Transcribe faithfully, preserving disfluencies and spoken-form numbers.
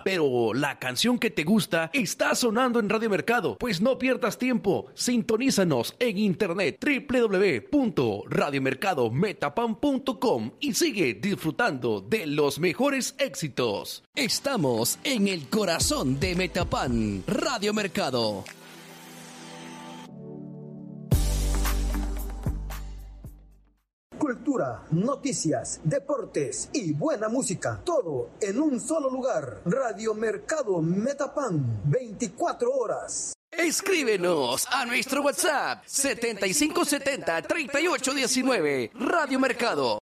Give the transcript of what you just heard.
pero la canción que te gusta está sonando en Radio Mercado. Pues no pierdas tiempo, sintonízanos en internet doble u doble u doble u punto radio mercado metapan punto com y sigue disfrutando de los mejores éxitos. Estamos en el corazón de Metapan, Radio Mercado. Cultura, noticias, deportes y buena música. Todo en un solo lugar. Radio Mercado Metapan. veinticuatro horas. Escríbenos a nuestro WhatsApp setenta y cinco setenta treinta y ocho diecinueve. Radio Mercado.